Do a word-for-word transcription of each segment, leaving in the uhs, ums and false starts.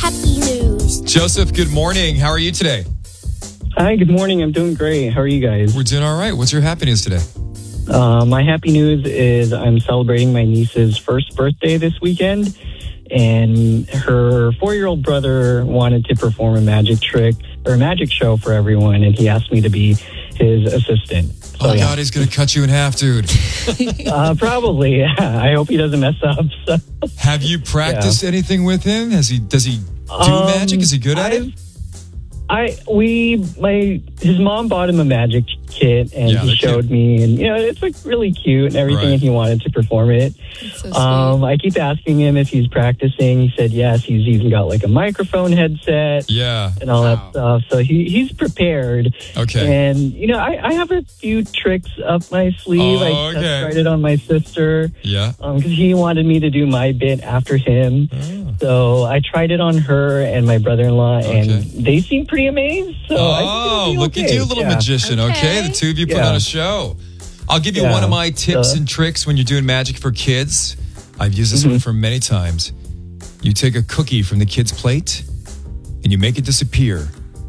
happy news. Joseph, good morning. How are you today? Hi, good morning. I'm doing great. How are you guys? We're doing all right. What's your happy news today? Uh, my happy news is I'm celebrating my niece's first birthday this weekend, and her four-year-old brother wanted to perform a magic trick or a magic show for everyone, and he asked me to be his assistant. So, oh, yeah. God, he's going to cut you in half, dude. uh, probably, yeah. I hope he doesn't mess up. So. Have you practiced yeah. anything with him? Has he? Does he do um, magic? Is he good at I've, it? I we my his mom bought him a magic kit, and Yeah, he they're showed cute. me, and you know it's like really cute and everything, Right. and he wanted to perform it. So sweet. Um, I keep asking him if he's practicing. He said yes. He's even got like a microphone headset Yeah. and all Wow. that stuff. So he he's prepared. Okay. And you know I, I have a few tricks up my sleeve. Oh, I okay. just tried it on my sister Yeah. because he wanted me to do my bit after him. Oh. So I tried it on her and my brother-in-law, and Okay. they seem pretty amazed. So I think it'll Oh, be look at okay. you, little Yeah. magician. Okay. Okay. The two of you put Yeah. on a show. I'll give you Yeah. one of my tips Uh, and tricks when you're doing magic for kids. I've used this Mm-hmm. one for many times. You take a cookie from the kid's plate and you make it disappear.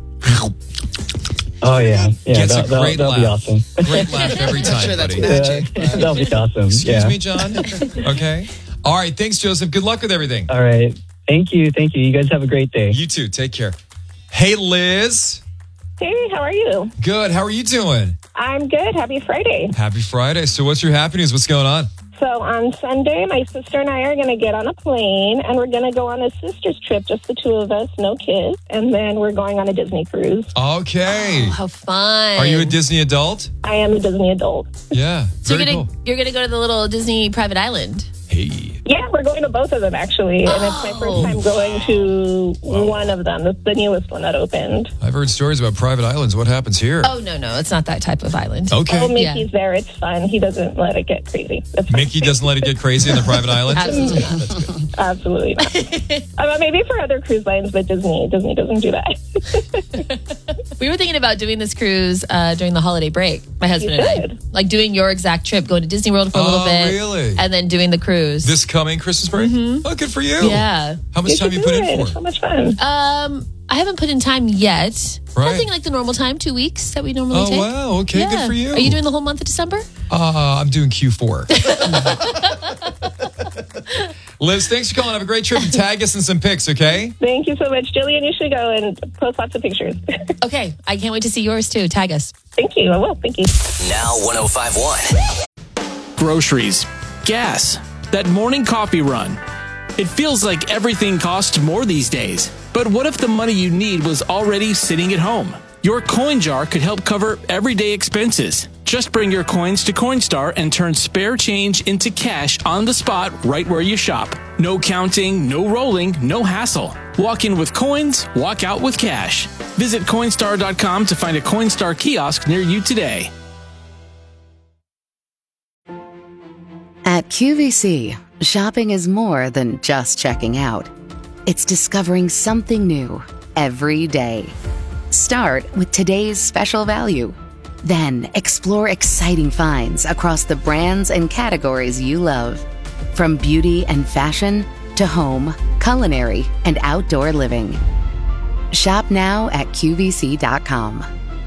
Oh yeah, yeah. Gets that, a that, great that'll laugh. be awesome. Great laugh every time, sure that's buddy. magic. Yeah, that'll be awesome. Excuse yeah. me, John. Okay. All right. Thanks, Joseph. Good luck with everything. All right. Thank you. Thank you. You guys have a great day. You too. Take care. Hey, Liz. Hey, how are you? Good. How are you doing? I'm good. Happy Friday. Happy Friday. So what's your happy news? What's going on? So on Sunday, my sister and I are going to get on a plane, and we're going to go on a sister's trip, just the two of us, no kids. And then we're going on a Disney cruise. Okay. How fun. Are you a Disney adult? I am a Disney adult. Yeah. So Very you're gonna cool. you're gonna go to the little Disney private island. Hey. Yeah, we're going to both of them, actually. And it's my first time going to one of them, the, the newest one that opened. I've heard stories about private islands. What happens here? Oh no, no, it's not that type of island. Okay. Oh, Mickey's there. It's fun. He doesn't let it get crazy. That's fine. Mickey doesn't let it get crazy in the private island? Absolutely not. Absolutely not. uh, maybe for other cruise lines, but Disney Disney doesn't do that. We were thinking about doing this cruise uh, during the holiday break, my husband You and I. should. Like doing your exact trip, going to Disney World for a little Oh, bit. really? And then doing the cruise. This coming Christmas break? Oh, good for you. yeah. How much You time should you put do in it. for? So much fun. Um, I haven't put in time yet. Right. Something like the normal time, two weeks that we normally Oh, take. wow. Okay, Yeah. good for you. Are you doing the whole month of December? Uh, I'm doing Q four. Liz, thanks for calling. Have a great trip and tag us in some pics, okay? Thank you so much, Jillian. You should go and post lots of pictures. Okay, I can't wait to see yours too. Tag us. Thank you. I will. Thank you. Now one oh five point one. Groceries, gas, that morning coffee run. It feels like everything costs more these days. But what if the money you need was already sitting at home? Your coin jar could help cover everyday expenses. Just bring your coins to Coinstar and turn spare change into cash on the spot right where you shop. No counting, no rolling, no hassle. Walk in with coins, walk out with cash. Visit Coinstar dot com to find a Coinstar kiosk near you today. At Q V C, shopping is more than just checking out. It's discovering something new every day. Start with today's special value. Then explore exciting finds across the brands and categories you love. From beauty and fashion to home, culinary, and outdoor living. Shop now at Q V C dot com.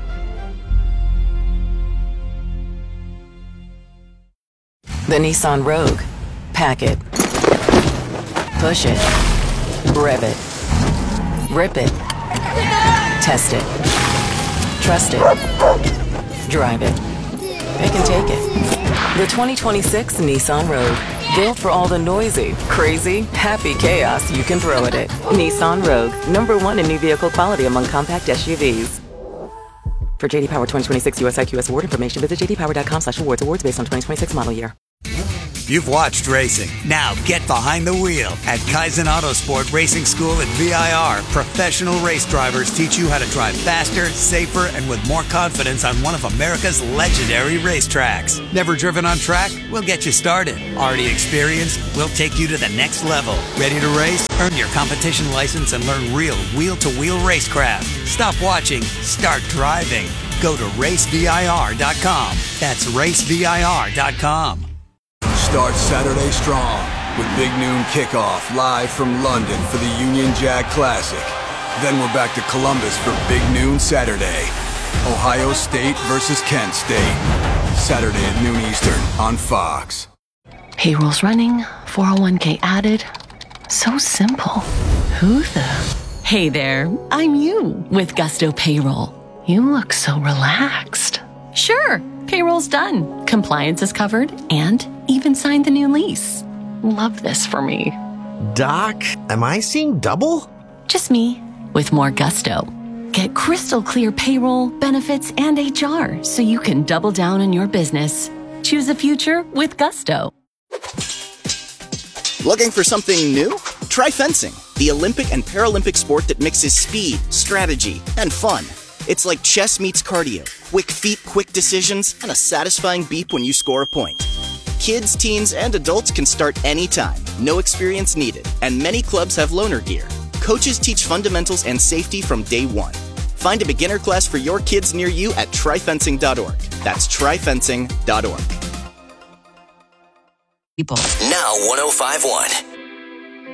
The Nissan Rogue. Pack it. Push it. Rev it. Rip it. Test it. Trust it. Drive it. Pick and take it. The twenty twenty-six Nissan Rogue. Built for all the noisy, crazy, happy chaos you can throw at it. Nissan Rogue. Number one in new vehicle quality among compact S U Vs. For J D Power twenty twenty-six U S I Q S award information, visit j d power dot com slash awards. Awards based on twenty twenty-six model year. You've watched racing. Now get behind the wheel. At Kaizen Autosport Racing School at V I R, professional race drivers teach you how to drive faster, safer, and with more confidence on one of America's legendary racetracks. Never driven on track? We'll get you started. Already experienced? We'll take you to the next level. Ready to race? Earn your competition license and learn real wheel-to-wheel racecraft. Stop watching. Start driving. Go to race V I R dot com. That's race V I R dot com. Start Saturday strong with Big Noon Kickoff live from London for the Union Jack Classic. Then we're back to Columbus for Big Noon Saturday. Ohio State versus Kent State. Saturday at noon Eastern on Fox. Payroll's running, four oh one k added. So simple. Who the? Hey there, I'm you with Gusto Payroll. You look so relaxed. Sure, payroll's done. Compliance is covered and even signed the new lease. Love this for me. Doc, am I seeing double? Just me with more gusto. Get crystal clear payroll, benefits, and H R so you can double down on your business. Choose a future with Gusto. Looking for something new? Try fencing, the Olympic and Paralympic sport that mixes speed, strategy, and fun. It's like chess meets cardio, quick feet, quick decisions, and a satisfying beep when you score a point. Kids, teens, and adults can start anytime, no experience needed, and many clubs have loaner gear. Coaches teach fundamentals and safety from day one. Find a beginner class for your kids near you at try fencing dot org. That's try fencing dot org. People. Now one oh five point one.